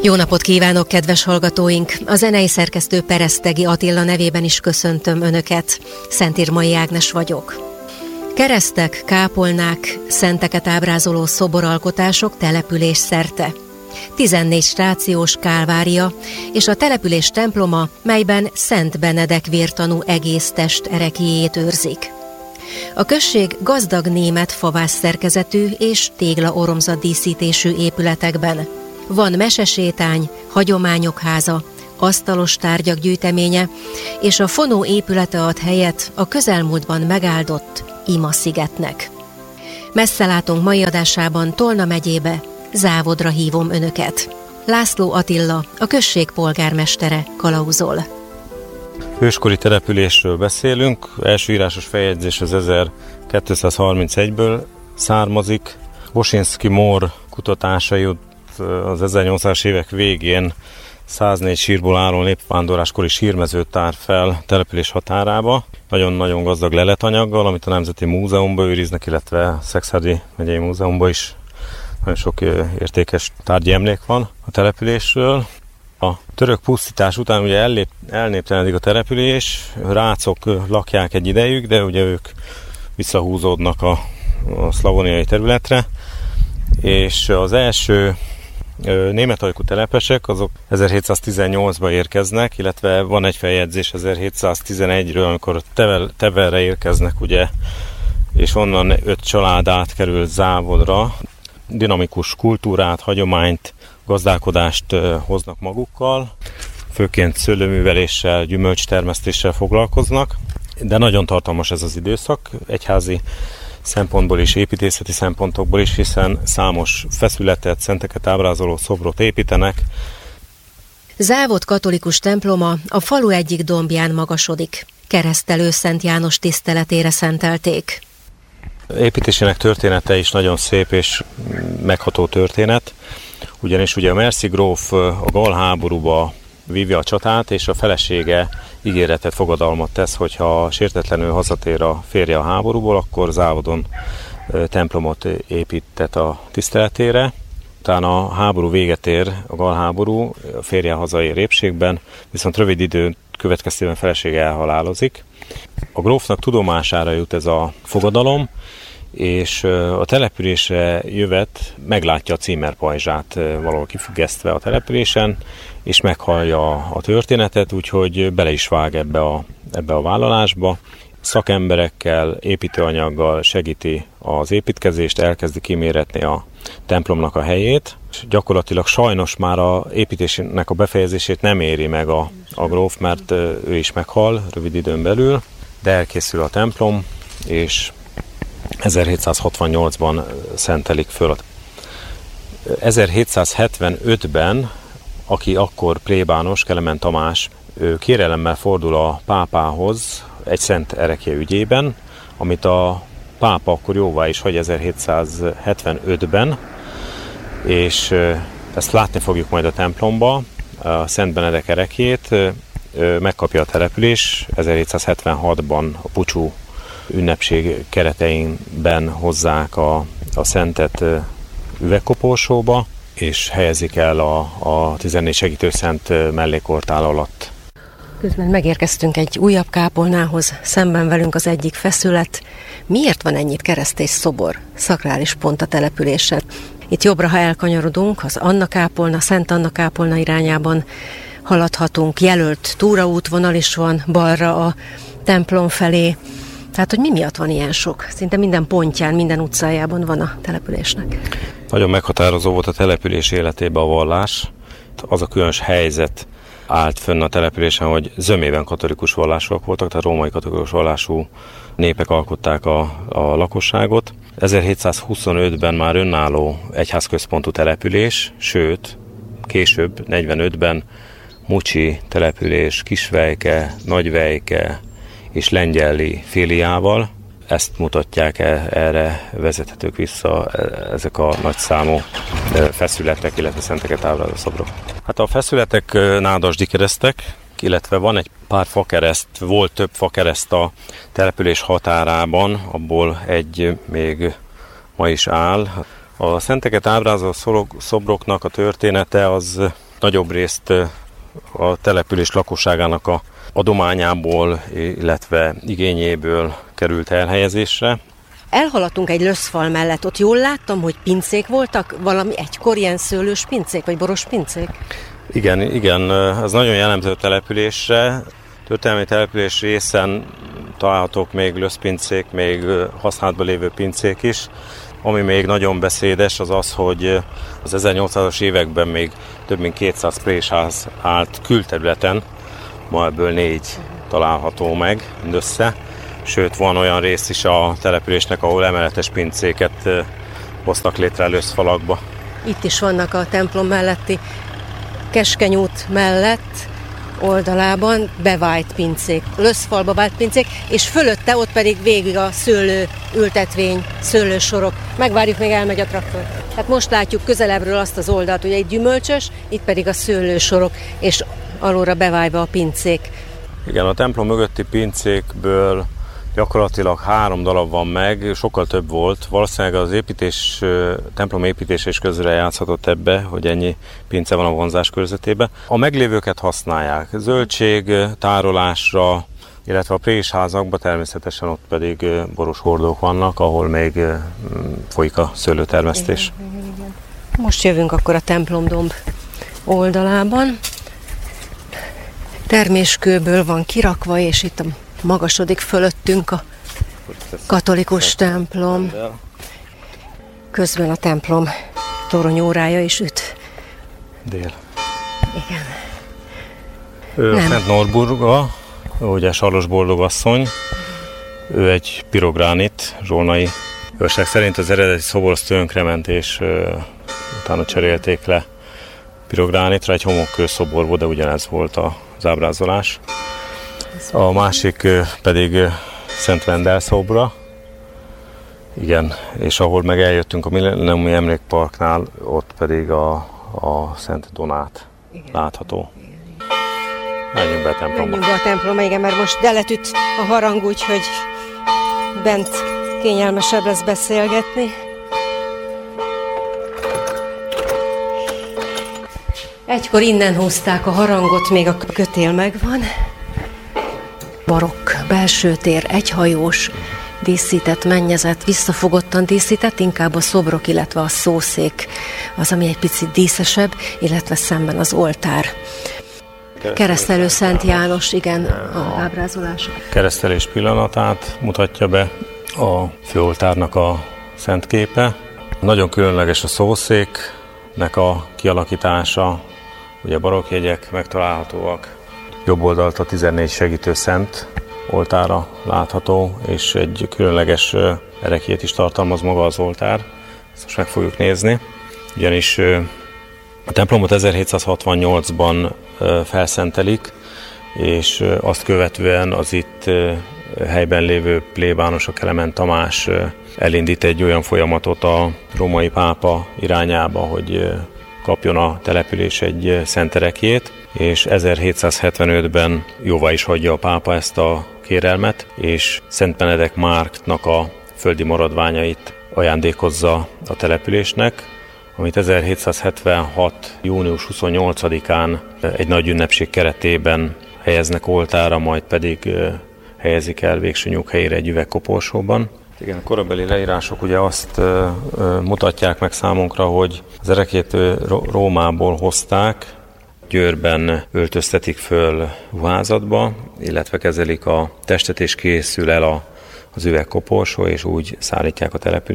Jó napot kívánok, kedves hallgatóink! A zenei szerkesztő Peresztegi Attila nevében is köszöntöm Önöket. Szentírmai Ágnes vagyok. Keresztek, kápolnák, szenteket ábrázoló szoboralkotások település szerte. 14 stációs kálvária és a település temploma, melyben Szent Benedek vértanú egész test ereklyéjét őrzik. A község gazdag német favás szerkezetű és téglaoromzat díszítésű épületekben. Van mesesétány, hagyományok háza, asztalos tárgyak gyűjteménye, és a fonó épülete ad helyet a közelmúltban megáldott Ima-szigetnek. Messze látunk mai adásában Tolna megyébe, Závodra hívom Önöket. László Attila, a község polgármestere kalauzol. Hőskori településről beszélünk, első írásos feljegyzés az 1231-ből származik. Bosinszky Mór kutatásai az 1800-as évek végén 104 sírból álló népvándorláskori sírmezőt tár fel település határába. Nagyon-nagyon gazdag leletanyaggal, amit a Nemzeti Múzeumban őriznek, illetve a Szekszárdi megyei múzeumban is nagyon sok értékes tárgyi emlék van a településről. A török pusztítás után ugye elnéptelenedik a település, rácok lakják egy idejük, de ugye ők visszahúzódnak a szlavóniai területre, és az első németajkú telepesek azok 1718-ban érkeznek, illetve van egy feljegyzés 1711-ről, amikor Teverre érkeznek, ugye, és onnan 5 család átkerül Závodra. Dinamikus kultúrát, hagyományt, gazdálkodást hoznak magukkal, főként szőlőműveléssel, gyümölcstermesztéssel foglalkoznak, de nagyon tartalmas ez az időszak, egyházi szempontból is, építészeti szempontokból is, hiszen számos feszületet, szenteket ábrázoló szobrot építenek. Závod katolikus temploma a falu egyik dombján magasodik. Keresztelő Szent János tiszteletére szentelték. Építésének története is nagyon szép és megható történet, ugyanis ugye a Merci gróf a gall háborúba vívja a csatát, és a felesége ígéretet, fogadalmat tesz, hogyha sértetlenül hazatér a férje a háborúból, akkor Závodon templomot építtet a tiszteletére. Utána a háború véget ér, a gall háború, a férje hazaér épségben, viszont rövid idő következtében felesége elhalálozik. A grófnak tudomására jut ez a fogadalom, és a településre jövet meglátja a címerpajzsát valahol kifüggesztve a településen, és meghallja a történetet, úgyhogy bele is vág ebbe a vállalásba. Szakemberekkel, építőanyaggal segíti az építkezést, elkezdi kiméretni a templomnak a helyét. Gyakorlatilag sajnos már a építésének a befejezését nem éri meg a gróf, mert ő is meghal rövid időn belül, de elkészül a templom, és 1768-ban szentelik föl. 1775-ben, aki akkor plébános, Kelemen Tamás, ő kérelemmel fordul a pápához egy szent erekje ügyében, amit a pápa akkor jóvá is hagy 1775-ben, és ezt látni fogjuk majd a templomba, a Szent Benedek erekjét megkapja a település. 1776-ban a pucsú ünnepség kereteinben hozzák a szentet üvegkoporsóba, és helyezik el a 14 segítőszent mellékortál alatt. Közben megérkeztünk egy újabb kápolnához, szemben velünk az egyik feszület. Miért van ennyit keresztély szobor, szakrális pont a településen? Itt jobbra, ha elkanyarodunk, az Anna kápolna, Szent Anna kápolna irányában haladhatunk, jelölt túraútvonal is van balra a templom felé. Tehát, hogy mi miatt van ilyen sok? Szinte minden pontján, minden utcájában van a településnek. Nagyon meghatározó volt a település életében a vallás. Az a különös helyzet állt fönn a településen, hogy zömében katolikus vallásúak voltak, tehát római katolikus vallású népek alkották a lakosságot. 1725-ben már önálló egyházközpontú település, sőt, később, 45-ben Mucsi település, Kisvejke, Nagyvejke és Lengyeli filiával. Ezt mutatják, erre vezethetők vissza ezek a nagyszámú feszületek, illetve szenteket ábrázoló szobrok. Hát a feszületek nádasdi keresztek, illetve van egy pár fakereszt, volt több fakereszt a település határában, abból egy még ma is áll. A szenteket ábrázoló szobroknak a története az nagyobb részt a település lakosságának a adományából, illetve igényéből került elhelyezésre. Elhaladtunk egy löszfal mellett, ott jól láttam, hogy pincék voltak, valami egykor ilyen szőlős pincék, vagy boros pincék? Igen, ez nagyon jellemző a településre. Történelmi település részen találhatók még löszpincék, még használatban lévő pincék is. Ami még nagyon beszédes, az az, hogy az 1800-as években még több mint 200 présház állt külterületen, ma ebből 4 található meg mindössze. Sőt, van olyan rész is a településnek, ahol emeletes pincéket hoztak létre löszfalakba. Itt is vannak a templom melletti Keskeny út mellett oldalában bevált pincék, löszfalba vált pincék, és fölötte ott pedig végig a szőlő ültetvény, szőlősorok. Megvárjuk, még elmegy a traktor. Hát most látjuk közelebbről azt az oldalt, ugye egy gyümölcsös, itt pedig a szőlősorok, és alulra bevájva a pincék. Igen, a templom mögötti pincékből gyakorlatilag 3 darab van meg, sokkal több volt. Valószínűleg az templom építése is közre játszhatott ebbe, hogy ennyi pince van a vonzás körzetében. A meglévőket használják zöldség tárolásra, illetve a présházakban természetesen ott pedig boros hordók vannak, ahol még folyik a szőlőtermesztés. Igen. Most jövünk akkor a templomdomb oldalában. Terméskőből van kirakva, és itt a magasodik fölöttünk a katolikus templom. Közben a templom toronyórája is üt. Dél. Igen. Szent Norburga, ugye Sarlos Boldogasszony, ő egy pirogránit, zsolnai őrség szerint az eredeti szobor az tönkrement, és utána cserélték le pirogránitra, egy homokkő szobor volt, de ugyanez volt az ábrázolás. A másik pedig Szent Vendel szobra. Igen, és ahol meg eljöttünk a Millenniumi Emlékparknál, ott pedig a Szent Donát látható. Menjünk be a templomba. Menjünk be a templomba, igen, mert most deletüt a harang, úgyhogy bent kényelmesebb lesz beszélgetni. Egykor innen húzták a harangot, még a kötél megvan. Barokk belső tér, egyhajós, díszített, mennyezett, visszafogottan díszített, inkább a szobrok, illetve a szószék az, ami egy picit díszesebb, illetve szemben az oltár. Keresztelő Szent János, igen, a ábrázolás. Keresztelés pillanatát mutatja be a főoltárnak a szent képe. Nagyon különleges a szószéknek a kialakítása, ugye barokkjegyek megtalálhatóak. Jobb oldalt a 14 segítő szent oltára látható, és egy különleges ereklyét is tartalmaz maga az oltár. Ezt most meg fogjuk nézni, ugyanis a templomot 1768-ban felszentelik, és azt követően az itt helyben lévő plébános, a Kelemen Tamás elindít egy olyan folyamatot a római pápa irányába, hogy kapjon a település egy szent ereklyét, és 1775-ben jóvá is hagyja a pápa ezt a kérelmet, és Szent Benedek Márknak a földi maradványait ajándékozza a településnek, amit 1776. június 28-án egy nagy ünnepség keretében helyeznek oltára, majd pedig helyezik el végső nyughelyére egy üvegkoporsóban. Igen, a korabeli leírások ugye azt mutatják meg számunkra, hogy az ereklyét Rómából hozták, Győrben öltöztetik föl ruházatba, illetve kezelik a testet, és készül el az üvegkoporsó, és úgy szállítják a településre.